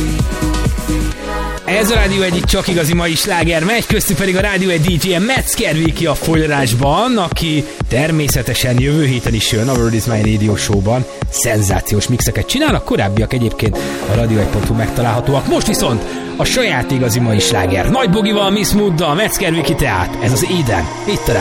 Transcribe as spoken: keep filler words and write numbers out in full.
Ez a Rádió egyik csak igazi mai sláger megy, köztük pedig a Rádió egy dé jé Metzger Viki a folyarásban, aki természetesen jövő héten is jön a World is My Radio Show-ban. Szenzációs mixeket csinál, a korábbiak egyébként a radio egy pont hu megtalálhatóak. Most viszont a saját igazi mai sláger. Nagy Bogival, Miss Mooddal, Metzger Viki teát. Ez az Eden. Itt a